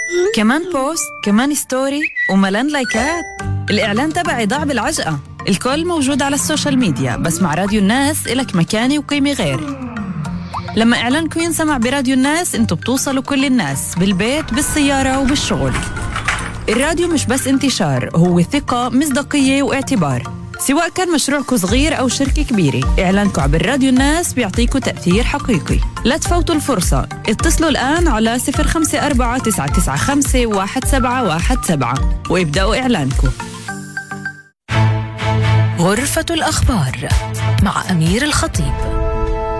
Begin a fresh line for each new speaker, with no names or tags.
كمان بوست، كمان ستوري، وملان لايكات. الإعلان تبعي ضاع بالعجقة. الكل موجود على السوشيال ميديا، بس مع راديو الناس إلك مكانة وقيمة غير. لما إعلانكم ينسمع براديو الناس انتوا بتوصلوا كل الناس، بالبيت، بالسيارة، وبالشغل. الراديو مش بس انتشار، هو ثقة، مصداقية، واعتبار. سواء كان مشروعكم صغير أو شركة كبيرة، إعلانكم عبر راديو الناس بيعطيكم تأثير حقيقي. لا تفوتوا الفرصة، اتصلوا الآن على 0549951717 وابدأوا إعلانكم.
غرفة الأخبار مع أمير الخطيب.